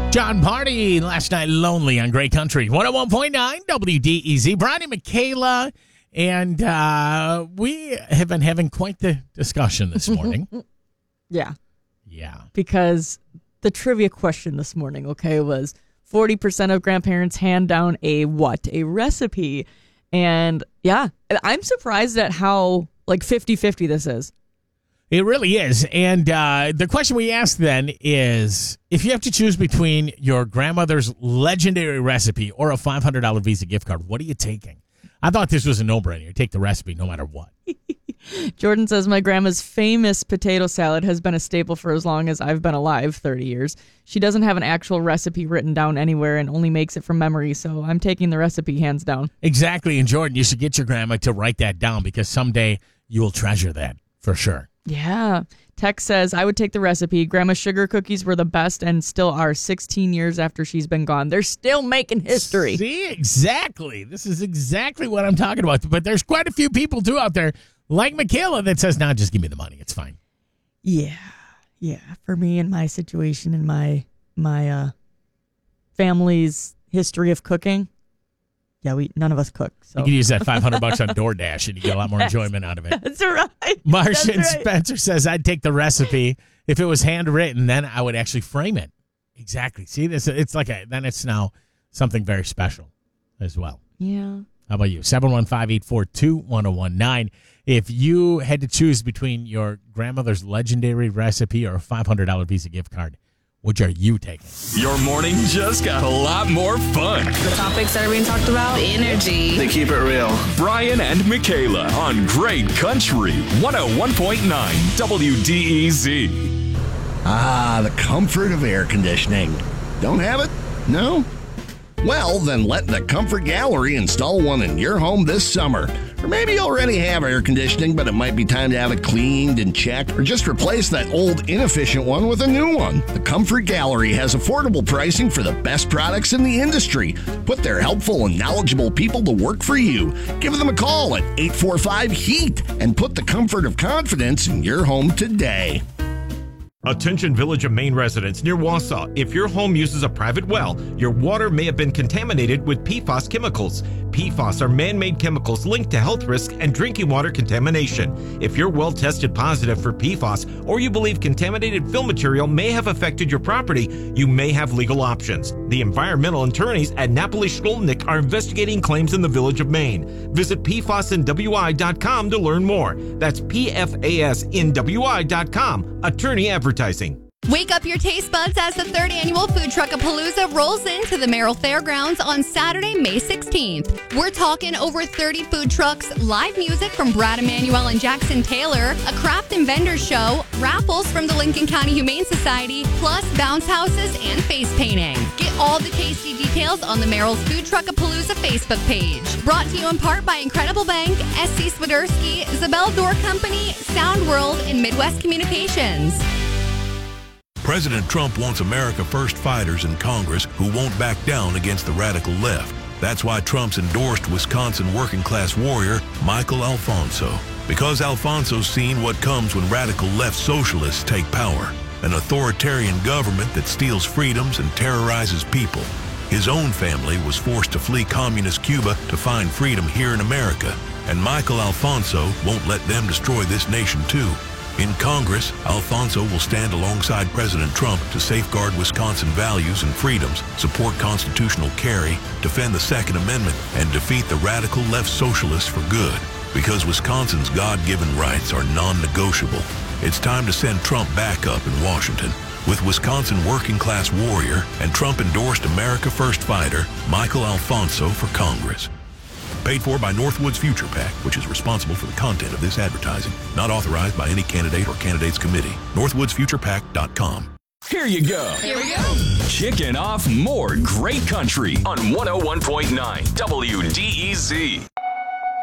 John Party, last night lonely on Great Country. 101.9 WDEZ. Brian and Michaela, and we have been having quite the discussion this morning. Yeah. Yeah. Because the trivia question this morning, was 40% of grandparents hand down a what? A recipe. And yeah, I'm surprised at how 50-50 this is. It really is. And the question we asked then is, if you have to choose between your grandmother's legendary recipe or a $500 Visa gift card, what are you taking? I thought this was a no-brainer. You take the recipe no matter what. Jordan says, my grandma's famous potato salad has been a staple for as long as I've been alive, 30 years. She doesn't have an actual recipe written down anywhere and only makes it from memory, so I'm taking the recipe hands down. Exactly. And Jordan, you should get your grandma to write that down because someday you will treasure that for sure. Yeah. Tex says, I would take the recipe. Grandma's sugar cookies were the best and still are 16 years after she's been gone. They're still making history. See, exactly. This is exactly what I'm talking about. But there's quite a few people, too, out there, like Michaela, that says, nah, just give me the money. It's fine. Yeah. Yeah. For me and my situation and my family's history of cooking, yeah, none of us cook. So you can use that $500 on DoorDash and you get a lot more enjoyment out of it. That's right. Marcia and Spencer says, I'd take the recipe. If it was handwritten, then I would actually frame it. Exactly. See, this it's then it's now something very special as well. Yeah. How about you? 715-842-1019. If you had to choose between your grandmother's legendary recipe or a $500 Visa gift card, which are you taking? Your morning just got a lot more fun. The topics that are being talked about, the energy. They keep it real. Brian and Michaela on Great Country 101.9 WDEZ. Ah, the comfort of air conditioning. Don't have it? No? Well, then let the Comfort Gallery install one in your home this summer. Or maybe you already have air conditioning, but it might be time to have it cleaned and checked, or just replace that old, inefficient one with a new one. The Comfort Gallery has affordable pricing for the best products in the industry. Put their helpful and knowledgeable people to work for you. Give them a call at 845-HEAT and put the comfort of confidence in your home today. Attention Village of Maine residents near Wausau. If your home uses a private well, your water may have been contaminated with PFAS chemicals. PFAS are man-made chemicals linked to health risks and drinking water contamination. If your well tested positive for PFAS or you believe contaminated fill material may have affected your property, you may have legal options. The environmental attorneys at Napoli Skolnick are investigating claims in the Village of Maine. Visit PFASNWI.com to learn more. That's PFASNWI.com. Attorney advertising. Wake up your taste buds as the third annual Food Truckapalooza rolls into the Merrill Fairgrounds on Saturday, May 16th. We're talking over 30 food trucks, live music from Brad Emanuel and Jackson Taylor, a craft and vendor show, raffles from the Lincoln County Humane Society, plus bounce houses and face painting. Get all the tasty details on the Merrill's Food Truckapalooza Facebook page. Brought to you in part by Incredible Bank, SC Swiderski, Zabel Door Company, Sound World, and Midwest Communications. President Trump wants America First fighters in Congress who won't back down against the radical left. That's why Trump's endorsed Wisconsin working-class warrior Michael Alfonso. Because Alfonso's seen what comes when radical left socialists take power, an authoritarian government that steals freedoms and terrorizes people. His own family was forced to flee communist Cuba to find freedom here in America, and Michael Alfonso won't let them destroy this nation too. In Congress, Alfonso will stand alongside President Trump to safeguard Wisconsin values and freedoms, support constitutional carry, defend the Second Amendment, and defeat the radical left socialists for good. Because Wisconsin's God-given rights are non-negotiable. It's time to send Trump back up in Washington. With Wisconsin working-class warrior and Trump-endorsed America First fighter, Michael Alfonso for Congress. Paid for by Northwoods Future PAC, which is responsible for the content of this advertising. Not authorized by any candidate or candidates committee. NorthwoodsFuturePAC.com. Here you go. Here we go. Kicking off more Great Country on 101.9 WDEZ.